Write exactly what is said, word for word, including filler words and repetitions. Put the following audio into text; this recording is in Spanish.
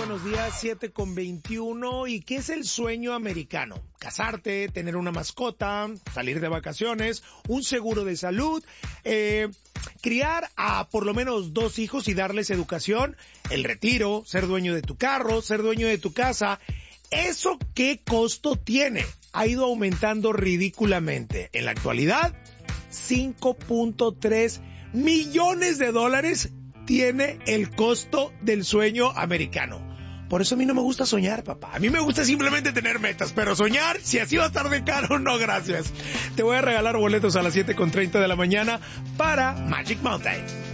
buenos días, siete con veintiuno. ¿Y qué es el sueño americano? Casarte, tener una mascota, salir de vacaciones, un seguro de salud, eh, criar a por lo menos dos hijos y darles educación, el retiro, ser dueño de tu carro, ser dueño de tu casa. ¿Eso qué costo tiene? Ha ido aumentando ridículamente. En la actualidad, cinco punto tres millones de dólares tiene el costo del sueño americano. Por eso a mí no me gusta soñar, papá. A mí me gusta simplemente tener metas, pero soñar, si así va a estar de caro, no gracias. Te voy a regalar boletos a las siete con treinta de la mañana para Magic Mountain.